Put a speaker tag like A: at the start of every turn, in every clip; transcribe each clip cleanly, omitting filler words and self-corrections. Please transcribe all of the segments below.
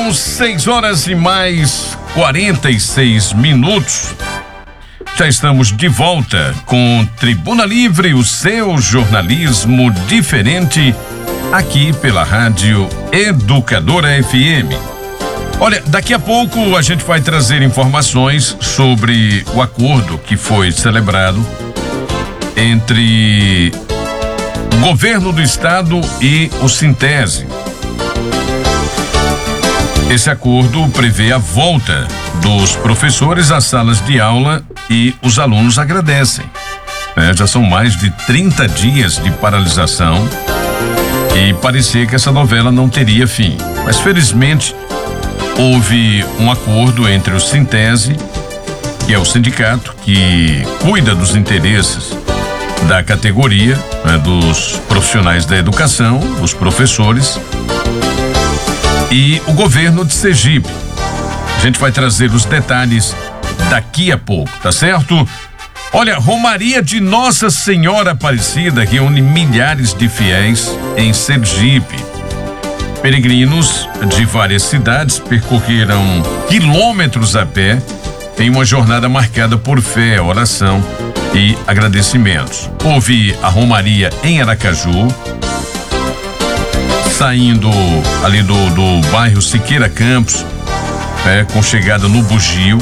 A: São 6h mais 46 minutos. Já estamos de volta com Tribuna Livre, o seu jornalismo diferente, aqui pela Rádio Educadora FM. Olha, daqui a pouco a gente vai trazer informações sobre o acordo que foi celebrado entre o governo do estado e o Sintese. Esse acordo prevê a volta dos professores às salas de aula e os alunos agradecem. Já são mais de 30 dias de paralisação e parecia que essa novela não teria fim. Mas felizmente houve um acordo entre o Sintese, que é o sindicato que cuida dos interesses da categoria, dos profissionais da educação, os professores, e o governo de Sergipe. A gente vai trazer os detalhes daqui a pouco, tá certo? Olha, Romaria de Nossa Senhora Aparecida reúne milhares de fiéis em Sergipe. Peregrinos de várias cidades percorreram quilômetros a pé em uma jornada marcada por fé, oração e agradecimentos. Houve a Romaria em Aracaju, saindo ali do bairro Siqueira Campos, com chegada no Bugio,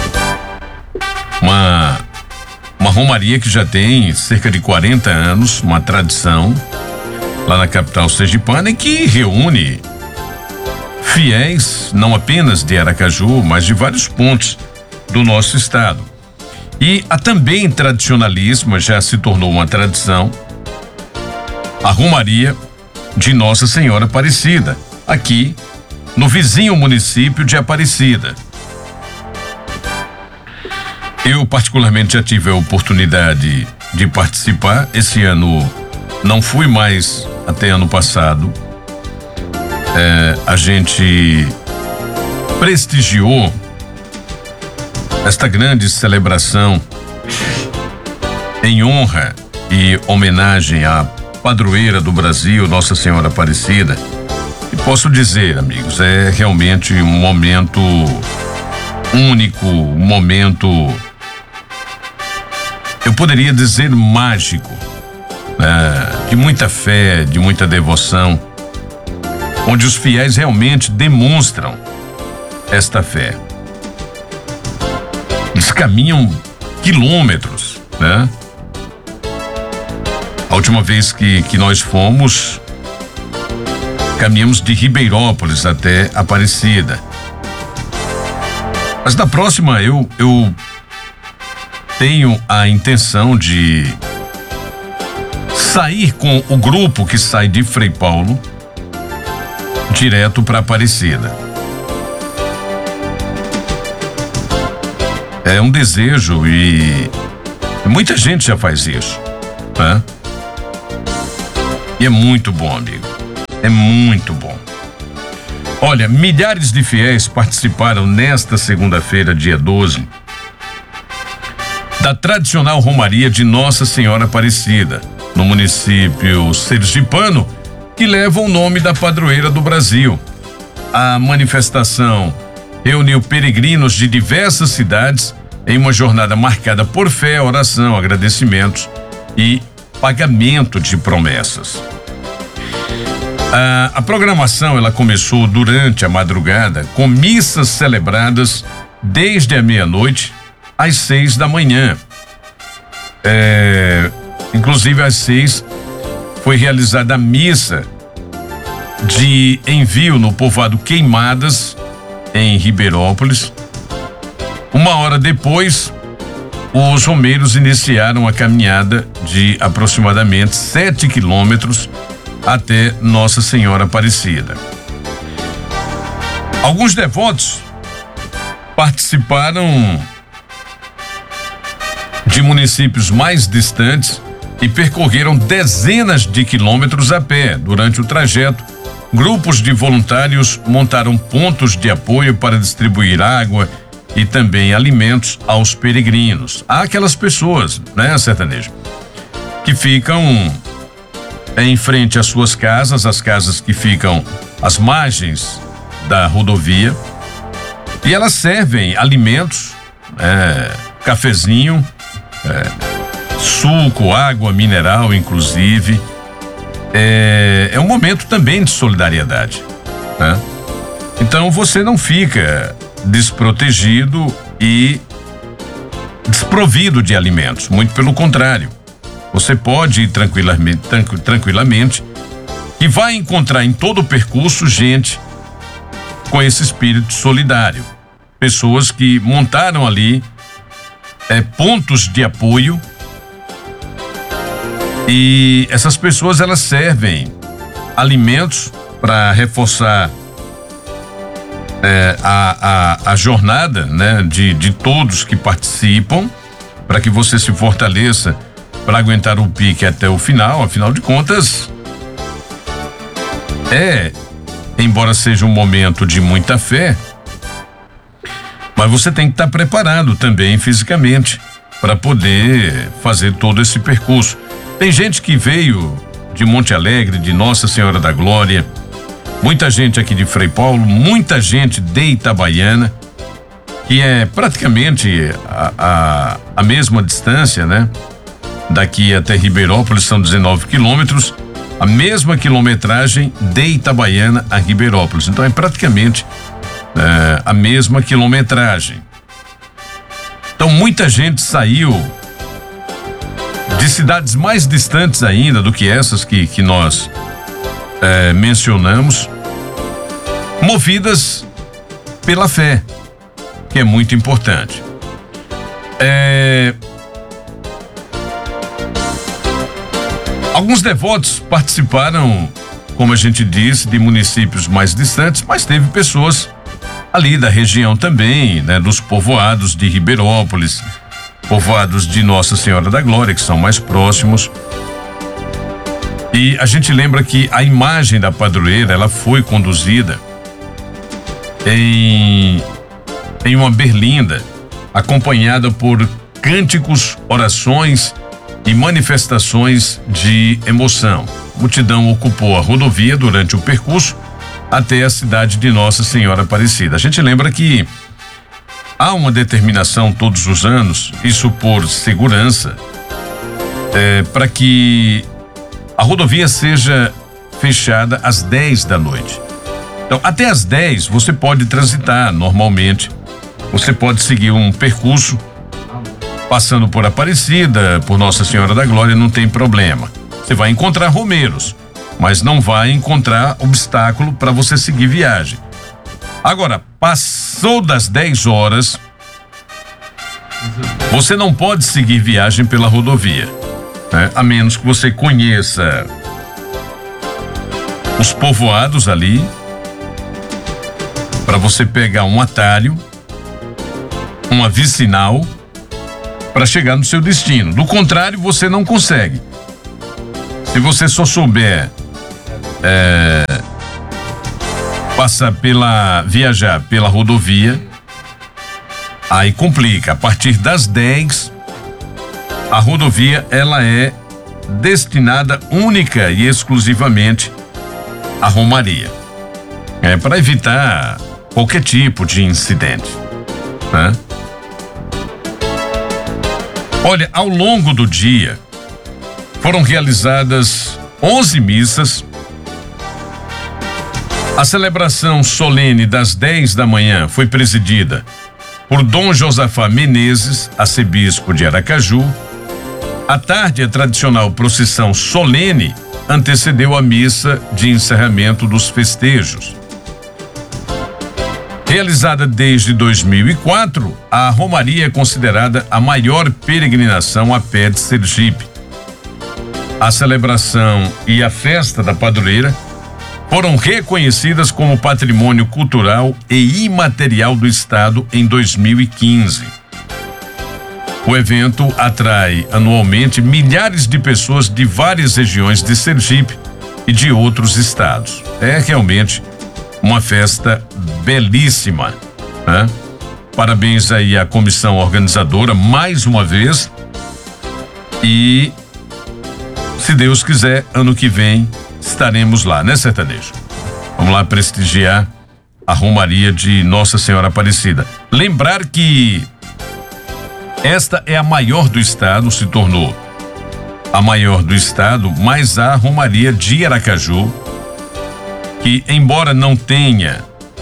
A: uma romaria que já tem cerca de 40 anos, uma tradição lá na capital sergipana, e que reúne fiéis não apenas de Aracaju, mas de vários pontos do nosso estado. E a também tradicionalíssima, já se tornou uma tradição, a Romaria de Nossa Senhora Aparecida, aqui no vizinho município de Aparecida. Eu particularmente já tive a oportunidade de participar. Esse ano não fui, mais até ano passado. A gente prestigiou esta grande celebração em honra e homenagem à padroeira do Brasil, Nossa Senhora Aparecida. E posso dizer, amigos, é realmente um momento único, um momento, eu poderia dizer, mágico, de muita fé, de muita devoção, onde os fiéis realmente demonstram esta fé. Eles caminham quilômetros, né? A última vez que nós fomos, caminhamos de Ribeirópolis até Aparecida. Mas na próxima eu tenho a intenção de sair com o grupo que sai de Frei Paulo direto para Aparecida. É um desejo e muita gente já faz isso, né? E é muito bom, amigo. É muito bom. Olha, milhares de fiéis participaram nesta segunda-feira, dia 12, da tradicional Romaria de Nossa Senhora Aparecida, no município sergipano, que leva o nome da padroeira do Brasil. A manifestação reuniu peregrinos de diversas cidades em uma jornada marcada por fé, oração, agradecimentos e pagamento de promessas. A programação ela começou durante a madrugada com missas celebradas desde a meia-noite às 6 da manhã. Inclusive às 6 foi realizada a missa de envio no povoado Queimadas, em Ribeirópolis. Uma hora depois, os romeiros iniciaram a caminhada de aproximadamente 7 quilômetros até Nossa Senhora Aparecida. Alguns devotos participaram de municípios mais distantes e percorreram dezenas de quilômetros a pé. Durante o trajeto, grupos de voluntários montaram pontos de apoio para distribuir água e também alimentos aos peregrinos. Há aquelas pessoas, né, sertanejo, que ficam em frente às suas casas, as casas que ficam às margens da rodovia e elas servem alimentos, cafezinho, suco, água mineral, inclusive. É um momento também de solidariedade, né? Então você não fica desprotegido e desprovido de alimentos, muito pelo contrário. Você pode ir tranquilamente e vai encontrar em todo o percurso gente com esse espírito solidário. Pessoas que montaram ali pontos de apoio e essas pessoas elas servem alimentos para reforçar a jornada, né, de todos que participam, para que você se fortaleça para aguentar o pique até o final. Afinal de contas, embora seja um momento de muita fé, mas você tem que estar preparado também fisicamente para poder fazer todo esse percurso. Tem gente que veio de Monte Alegre, de Nossa Senhora da Glória, muita gente aqui de Frei Paulo, muita gente de Itabaiana, que é praticamente a mesma distância, né? Daqui até Ribeirópolis são 19 quilômetros, a mesma quilometragem de Itabaiana a Ribeirópolis. Então é praticamente a mesma quilometragem. Então muita gente saiu de cidades mais distantes ainda do que essas que nós mencionamos, movidas pela fé, que é muito importante. Alguns devotos participaram, como a gente disse, de municípios mais distantes, mas teve pessoas ali da região também, né, dos povoados de Ribeirópolis, povoados de Nossa Senhora da Glória, que são mais próximos. E a gente lembra que a imagem da padroeira, ela foi conduzida em uma berlinda, acompanhada por cânticos, orações e manifestações de emoção. A multidão ocupou a rodovia durante o percurso até a cidade de Nossa Senhora Aparecida. A gente lembra que há uma determinação todos os anos, isso por segurança, para que a rodovia seja fechada às 10 da noite. Então, até às 10 você pode transitar normalmente. Você pode seguir um percurso passando por Aparecida, por Nossa Senhora da Glória, não tem problema. Você vai encontrar romeiros, mas não vai encontrar obstáculo para você seguir viagem. Agora, passou das 10 horas, você não pode seguir viagem pela rodovia, né? A menos que você conheça os povoados ali, para você pegar um atalho, uma vicinal, para chegar no seu destino. Do contrário, você não consegue. Se você só souber viajar pela rodovia, aí complica. A partir das 10, a rodovia ela é destinada única e exclusivamente à romaria. Para evitar qualquer tipo de incidente, né? Olha, ao longo do dia foram realizadas 11 missas. A celebração solene das 10 da manhã foi presidida por Dom Josafá Menezes, arcebispo de Aracaju. À tarde, a tradicional procissão solene antecedeu a missa de encerramento dos festejos. Realizada desde 2004, a romaria é considerada a maior peregrinação a pé de Sergipe. A celebração e a festa da padroeira foram reconhecidas como patrimônio cultural e imaterial do estado em 2015. O evento atrai anualmente milhares de pessoas de várias regiões de Sergipe e de outros estados. É realmente uma festa belíssima, né? Parabéns aí à comissão organizadora mais uma vez, e se Deus quiser, ano que vem estaremos lá, né, Sertanejo? Vamos lá prestigiar a Romaria de Nossa Senhora Aparecida. Lembrar que esta é a maior do estado, se tornou a maior do estado, mas a Romaria de Aracaju, que embora não tenha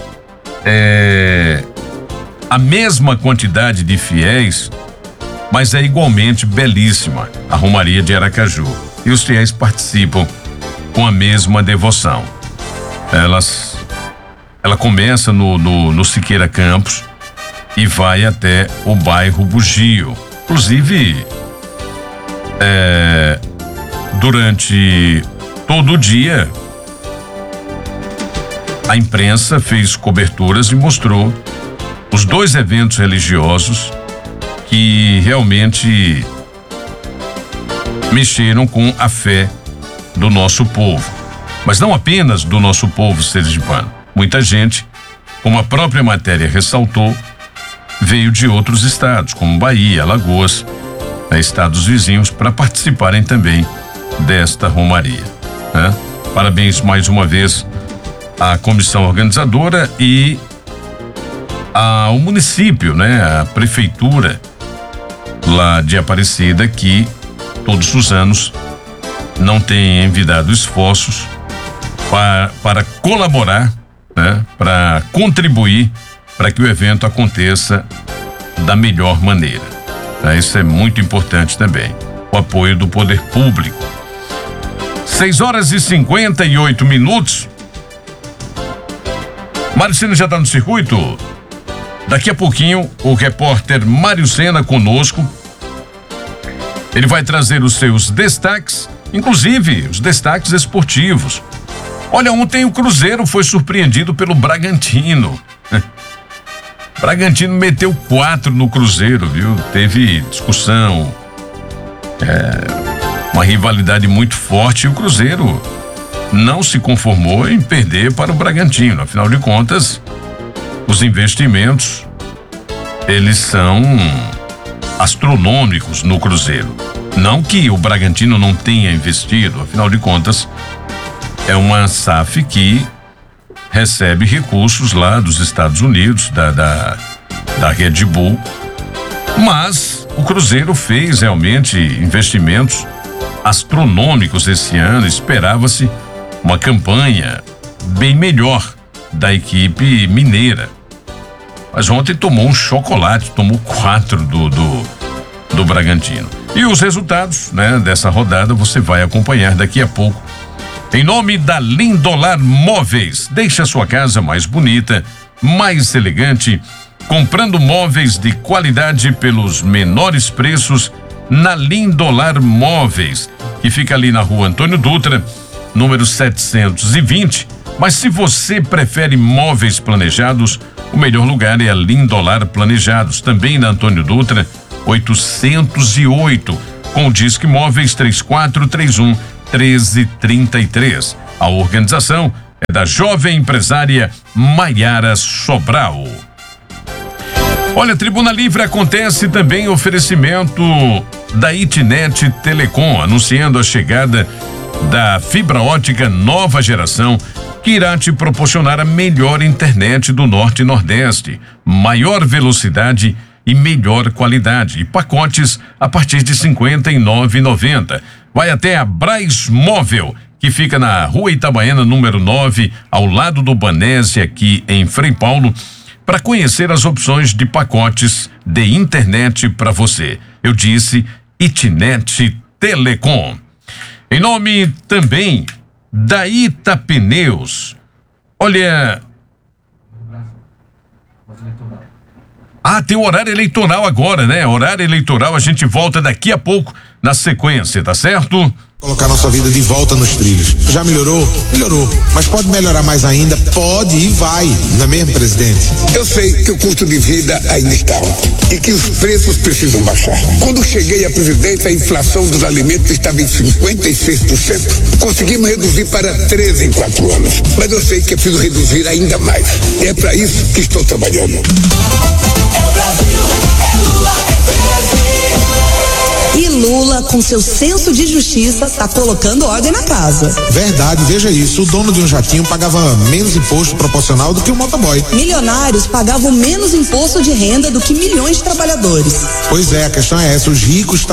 A: a mesma quantidade de fiéis, mas é igualmente belíssima a Romaria de Aracaju. E os fiéis participam com a mesma devoção. Ela começa no Siqueira Campos e vai até o bairro Bugio. Inclusive, durante todo o dia, a imprensa fez coberturas e mostrou os dois eventos religiosos que realmente mexeram com a fé do nosso povo. Mas não apenas do nosso povo sergipano. Muita gente, como a própria matéria ressaltou, veio de outros estados, como Bahia, Alagoas, estados vizinhos, para participarem também desta romaria. Parabéns mais uma vez à comissão organizadora e ao município, a prefeitura lá de Aparecida, que todos os anos não tem envidado esforços para colaborar, para contribuir para que o evento aconteça da melhor maneira. Isso é muito importante também, o apoio do poder público. 6h58. Maricina já está no circuito? Daqui a pouquinho, o repórter Mário Sena conosco. Ele vai trazer os seus destaques, inclusive os destaques esportivos. Olha, ontem o Cruzeiro foi surpreendido pelo Bragantino. Bragantino meteu 4 no Cruzeiro, viu? Teve discussão, uma rivalidade muito forte, e o Cruzeiro não se conformou em perder para o Bragantino. Afinal de contas, os investimentos, eles são astronômicos no Cruzeiro. Não que o Bragantino não tenha investido, afinal de contas, é uma SAF que recebe recursos lá dos Estados Unidos, da Red Bull, mas o Cruzeiro fez realmente investimentos astronômicos esse ano. Esperava-se uma campanha bem melhor da equipe mineira, mas ontem tomou um chocolate, tomou 4 do Bragantino. E os resultados, dessa rodada você vai acompanhar daqui a pouco. Em nome da Lindolar Móveis, deixa a sua casa mais bonita, mais elegante, comprando móveis de qualidade pelos menores preços na Lindolar Móveis, que fica ali na Rua Antônio Dutra, número 720. Mas se você prefere móveis planejados, o melhor lugar é a Lindolar Planejados, também na Antônio Dutra, 808, com o Disque Móveis 3431-1333. A organização é da jovem empresária Maiara Sobral. Olha, Tribuna Livre acontece também oferecimento da Itnet Telecom, anunciando a chegada da fibra ótica nova geração, que irá te proporcionar a melhor internet do Norte e Nordeste, maior velocidade e melhor qualidade, e pacotes a partir de R$ 59,90. Vai até a Braz Móvel, que fica na Rua Itabaiana, número 9, ao lado do Banese, aqui em Frei Paulo, para conhecer as opções de pacotes de internet para você. Eu disse Itnet Telecom. Em nome também da Ita Pneus. Olha, tem o horário eleitoral agora, Horário eleitoral, a gente volta daqui a pouco na sequência, tá certo?
B: Colocar nossa vida de volta nos trilhos. Já melhorou? Melhorou. Mas pode melhorar mais ainda? Pode e vai. Não é mesmo, presidente?
C: Eu sei que o custo de vida ainda está alto e que os preços precisam baixar. Quando cheguei à presidência, a inflação dos alimentos estava em 56%. Conseguimos reduzir para 13% em 4 anos. Mas eu sei que é preciso reduzir ainda mais. E é para isso que estou trabalhando. É o Brasil, é Lula, é
D: E Lula, com seu senso de justiça, tá colocando ordem na casa.
B: Verdade, veja isso. O dono de um jatinho pagava menos imposto proporcional do que o motoboy.
D: Milionários pagavam menos imposto de renda do que milhões de trabalhadores.
B: Pois é, a questão é essa. Os ricos